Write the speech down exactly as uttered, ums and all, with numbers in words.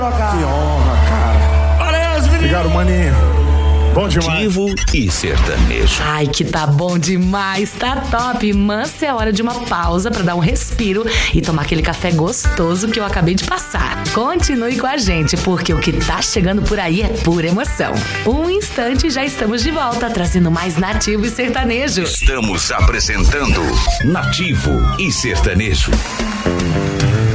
Que honra, cara. Valeu, menino. Obrigado, maninho. Bom demais. Nativo e sertanejo. Ai, que tá bom demais, tá top. Mas é hora de uma pausa pra dar um respiro e tomar aquele café gostoso que eu acabei de passar. Continue com a gente, porque o que tá chegando por aí é pura emoção. Um instante e já estamos de volta, trazendo mais Nativo e Sertanejo. Estamos apresentando Nativo e Sertanejo.